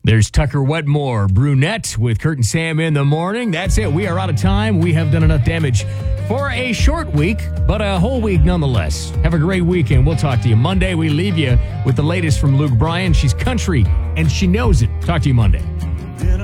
There's Tucker Wetmore, brunette with Kurt and Sam in the morning. That's it. We are out of time. We have done enough damage for a short week, but a whole week nonetheless. Have a great weekend. We'll talk to you Monday. We leave you with the latest from Luke Bryan. She's country, and she knows it. Talk to you Monday.